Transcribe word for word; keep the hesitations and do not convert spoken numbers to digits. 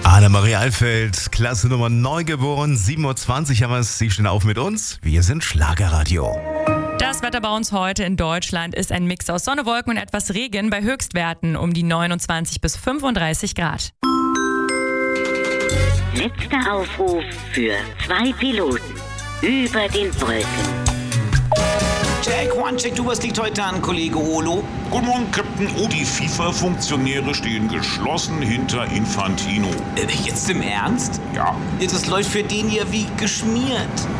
Annemarie Alfeld, Klasse Nummer neun geboren, sieben Uhr zwanzig haben wir es. Sie stehen auf mit uns. Wir sind Schlagerradio. Das Wetter bei uns heute in Deutschland ist ein Mix aus Sonne, Wolken und etwas Regen bei Höchstwerten um die neunundzwanzig bis fünfunddreißig Grad. Letzter Aufruf für zwei Piloten über den Wolken. Check, one, check, du, was liegt heute an, Kollege Olo? Guten Morgen, Captain. Oh, die FIFA-Funktionäre stehen geschlossen hinter Infantino. Äh, jetzt im Ernst? Ja. Das läuft für den ja wie geschmiert.